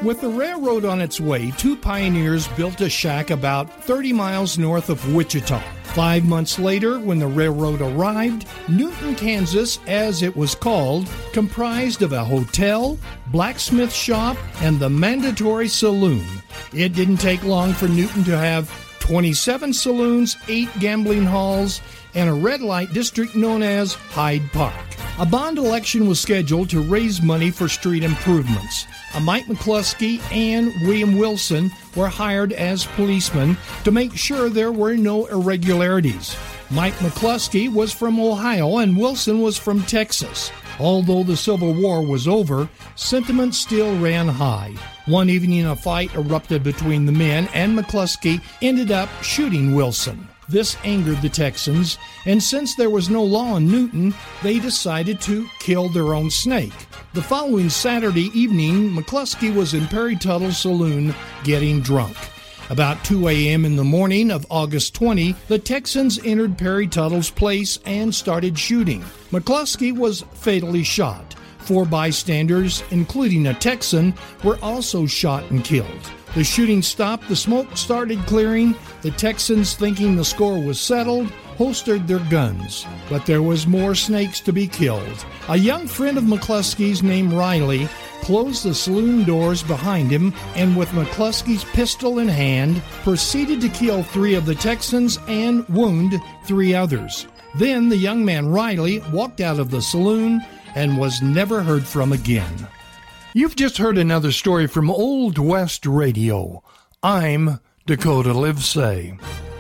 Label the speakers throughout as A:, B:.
A: With the railroad on its way, two pioneers built a shack about 30 miles north of Wichita. 5 months later, when the railroad arrived, Newton, Kansas, as it was called, comprised of a hotel, blacksmith shop, and the mandatory saloon. It didn't take long for Newton to have 27 saloons, 8 gambling halls, and a red light district known as Hyde Park. A bond election was scheduled to raise money for street improvements. Mike McCluskey and William Wilson were hired as policemen to make sure there were no irregularities. Mike McCluskey was from Ohio and Wilson was from Texas. Although the Civil War was over, sentiment still ran high. One evening, a fight erupted between the men, and McCluskey ended up shooting Wilson. This angered the Texans, and since there was no law in Newton, they decided to kill their own snake. The following Saturday evening, McCluskey was in Perry Tuttle's saloon getting drunk. About 2 a.m. in the morning of August 20, the Texans entered Perry Tuttle's place and started shooting. McCluskey was fatally shot. 4 bystanders, including a Texan, were also shot and killed. The shooting stopped, the smoke started clearing. The Texans, thinking the score was settled, holstered their guns. But there was more snakes to be killed. A young friend of McCluskey's named Riley closed the saloon doors behind him and with McCluskey's pistol in hand proceeded to kill 3 of the Texans and wound 3 others. Then the young man Riley walked out of the saloon and was never heard from again. You've just heard another story from Old West Radio. I'm Dakota Livesay.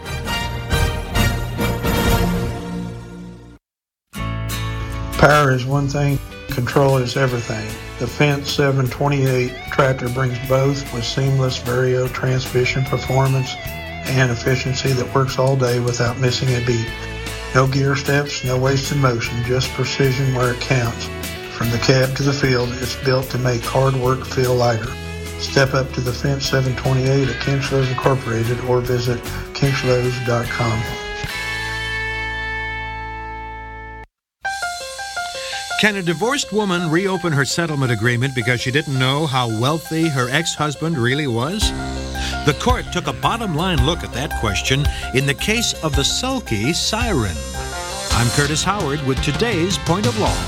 B: Power is one thing, control is everything. The Fendt 728 tractor brings both with seamless Vario transmission performance and efficiency that works all day without missing a beat. No gear steps, no wasted motion, just precision where it counts. From the cab to the field, it's built to make hard work feel lighter. Step up to the Fendt 728 at Kinchlows Incorporated or visit kinchlows.com.
C: Can a divorced woman reopen her settlement agreement because she didn't know how wealthy her ex-husband really was? The court took a bottom-line look at that question in the case of the sulky siren. I'm Curtis Howard with today's Point of Law.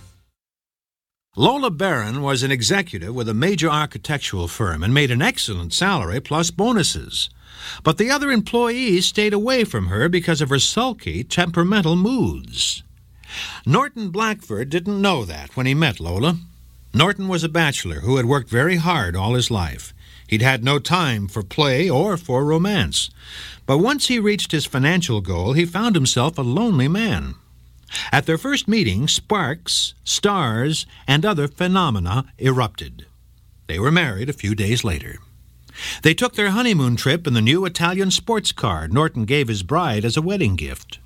C: Lola Barron was an executive with a major architectural firm and made an excellent salary plus bonuses. But the other employees stayed away from her because of her sulky, temperamental moods. Norton Blackford didn't know that when he met Lola. Norton was a bachelor who had worked very hard all his life. He'd had no time for play or for romance. But once he reached his financial goal, he found himself a lonely man. At their first meeting, sparks, stars, and other phenomena erupted. They were married a few days later. They took their honeymoon trip in the new Italian sports car Norton gave his bride as a wedding gift.